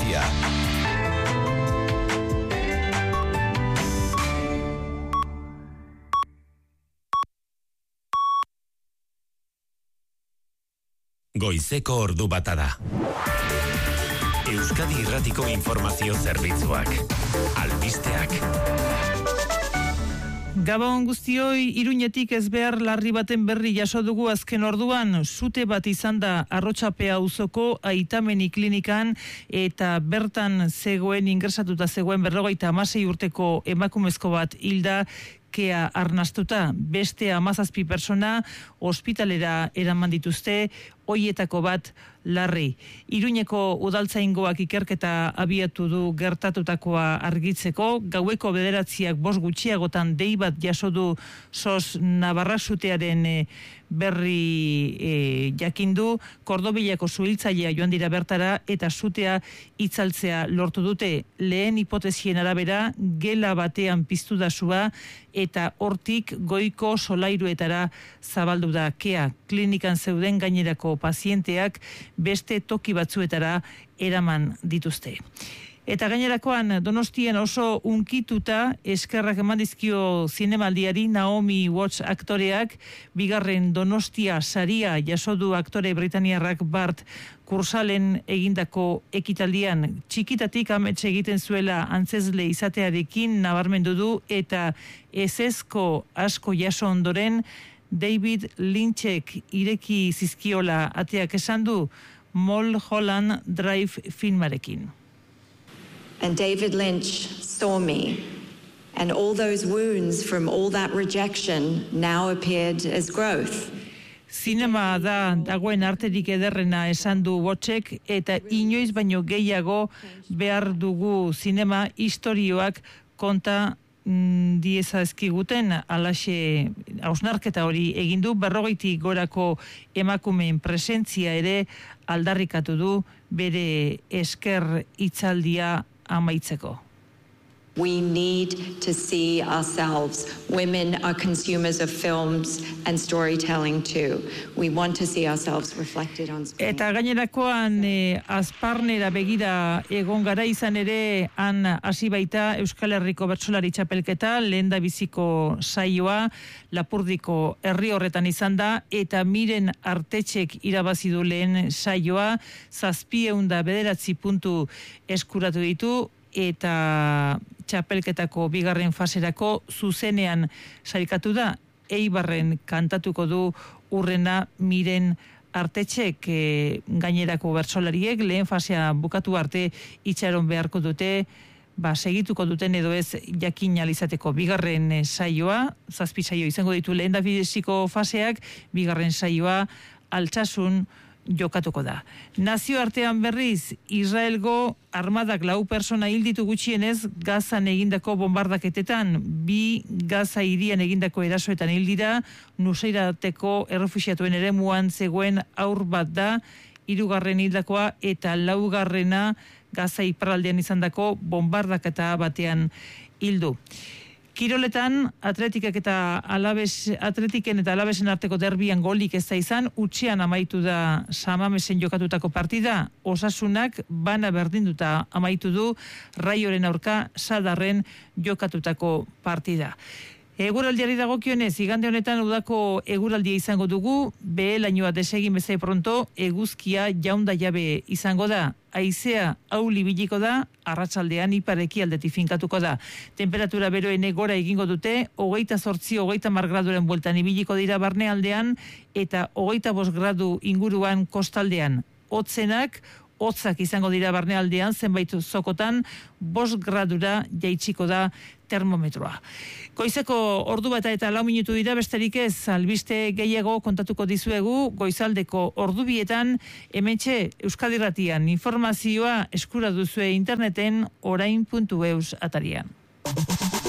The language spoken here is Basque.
Irratia. Goizeko ordu bata da. Euskadi Irratiko informazio zerbitzuak. Albisteak. Gabon guztioi, Iruñetik ezbehar larri baten berri jaso dugu azken orduan. Sute bat izan da Arrotsapea auzoko Aitameni klinikan eta bertan zegoen ingresatuta zegoen 56 urteko emakumezko bat hilda, kea arnastuta. Beste 17 persona ospitalera eraman dituzte, hoietako bat larri. Iruñeko udaltzaingoak ikerketa abiatu du gertatutakoa argitzeko. Gaueko 9:05 gutxiagotan dei bat jaso du SOS Navarra sutearen berri jakindu. Kordobilako suhiltzailea joan dira bertara eta sutea itzaltzea lortu dute. Lehen hipotesien arabera gela batean piztu da sua eta hortik goiko solairuetara zabaldu da kea. Klinikan zeuden gainerako pazienteak beste toki batzuetara eraman dituzte. Eta gainerakoan Donostian oso unkituta eskerrak eman dizkio zinemaldiari Naomi Watts aktoreak. Bigarren Donostia saria jaso du aktore britaniarrak Bart Kursalen egindako ekitaldian. Txikitatik amets egiten zuela antzezle izatearekin nabarmendu du eta ezezko asko jaso ondoren David Lynchek ireki zizkiola ateak esan du Mulholland Drive filmarekin. And David Lynch saw me, and all those wounds from all that rejection now appeared as growth. Zinema da dagoen arterik ederrena esan du Wattsek, eta inoiz baino gehiago behar dugu zinema istorioak konta diezazkiguten. Alaxe hausnarketa hori egin du. 40 gorako emakumeen presentzia ere aldarrikatu du bere esker hitzaldia amaitzeko. We need to see ourselves. Women are consumers of films and storytelling too. We want to see ourselves reflected on screen. Eta gainerakoan azparnera begira egon gara, izan ere han hasi baita Euskal Herriko bertsolari txapelketa, lehendabiziko saioa Lapurdiko herri horretan izan da, eta Miren Artetxek irabazi du lehen saioa, 709 puntu eskuratu ditu, eta txapelketako bigarren faserako zuzenean sailkatu da. Eibarren kantatuko du urrena Miren Artetxek. Gainerako bertsolariek lehen fasea bukatu arte itxaron beharko dute, segituko duten edo ez jakin alizateko. Bigarren saioa, 7 saio izango ditu lehendabiziko faseak, bigarren saioa Altsasun jokatuko da. Nazioartean berriz, Israelgo armadak 4 persona hil ditu gutxienez Gazan egindako bombardaketetan. 2 Gaza hirian egindako erasoetan hil dira. Nuseirateko errefuxiatuen eremuan zegoen haur bat da 3. hildakoa, eta 4. Gaza iparraldean izandako bombardaketa batean hildu. Kiroletan, Atletiken eta Alabesen arteko derbian golik ez da izan, utxean amaitu da Samamesen jokatutako partida. Osasunak bana berdinduta amaitu du Raioren aurka Sadarren jokatutako partida. Eguraldiari dagokionez, igande honetan udako eguraldia izango dugu, behelainoa desegin bezai pronto, eguzkia jaunda jabe izango da. Haizea auli biliko da, arratsaldean ipareki aldetik finkatuko da. Temperatura beroene gora egingo dute, 28-30 graduren bueltan ibiliko dira barnealdean, eta 25 gradu inguruan kostaldean. Hotzak izango dira barnealdean, zenbait zokotan, 5 gradura jaitsiko da termometroa. Goizeko ordu bata eta 4 minutu dira, besterik ez, albiste gehiago kontatuko dizuegu goizaldeko ordubietan, hementxe Euskadi Irratian informazioa eskura duzue interneten orain.eus atarian.